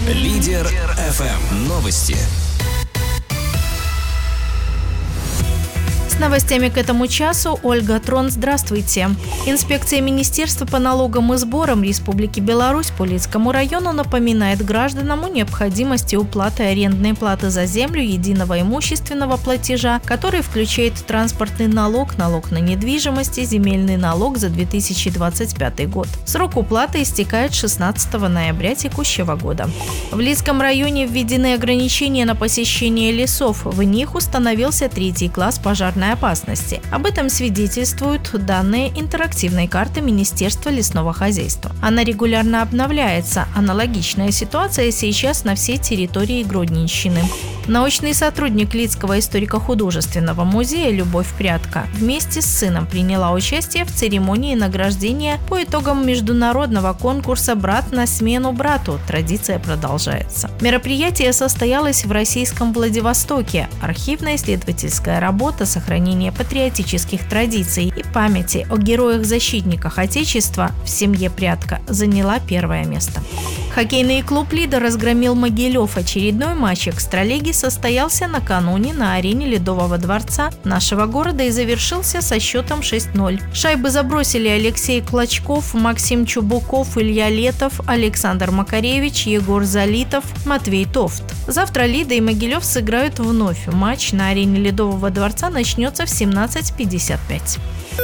Лидер ФМ. Новости. С новостями к этому часу Ольга Трон. Здравствуйте. Инспекция Министерства по налогам и сборам Республики Беларусь по Лидскому району напоминает гражданам о необходимости уплаты арендной платы за землю единого имущественного платежа, который включает транспортный налог, налог на недвижимость и земельный налог за 2025 год. Срок уплаты истекает 16 ноября текущего года. В Лидском районе введены ограничения на посещение лесов. В них установился 3 класс пожарной опасности. Об этом свидетельствуют данные интерактивной карты Министерства лесного хозяйства. Она регулярно обновляется. Аналогичная ситуация сейчас на всей территории Гродненщины. Научный сотрудник Лидского историко-художественного музея Любовь Прядко вместе с сыном приняла участие в церемонии награждения по итогам международного конкурса «Брат на смену брату». Традиция продолжается. Мероприятие состоялось в российском Владивостоке. Архивно-исследовательская работа, сохранение патриотических традиций и памяти о героях-защитниках Отечества в семье Прядко заняла первое место. Хоккейный клуб «Лидер» разгромил Могилев. Очередной матч экстралиги состоялся накануне на арене Ледового дворца нашего города и завершился со счетом 6-0. Шайбы забросили Алексей Клочков, Максим Чубуков, Илья Летов, Александр Макаревич, Егор Залитов, Матвей Тофт. Завтра «Лида» и Могилев сыграют вновь. Матч на арене Ледового дворца начнется в 17:55.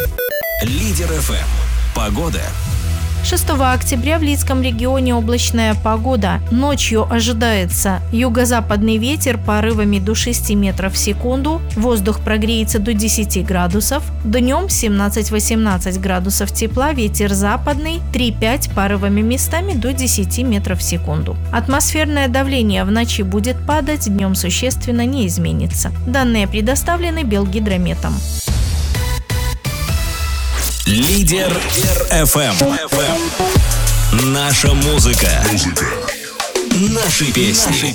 Лидер ФМ. Погода. 6 октября в Лидском регионе облачная погода. Ночью ожидается юго-западный ветер порывами до 6 метров в секунду. Воздух прогреется до 10 градусов. Днем 17-18 градусов тепла, ветер западный 3-5 порывами местами до 10 метров в секунду. Атмосферное давление в ночи будет падать, днем существенно не изменится. Данные предоставлены Белгидрометом. Лидер ФМ. Наша музыка. Наши песни.